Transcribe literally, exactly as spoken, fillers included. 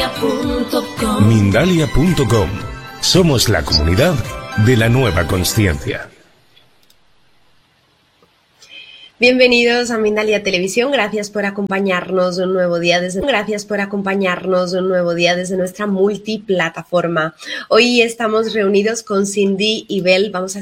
punto com. Mindalia punto com. Somos la comunidad de la nueva consciencia. Bienvenidos a Mindalia Televisión, gracias por acompañarnos un nuevo día desde gracias por acompañarnos un nuevo día desde nuestra multiplataforma. Hoy estamos reunidos con Cindy y Bel, vamos a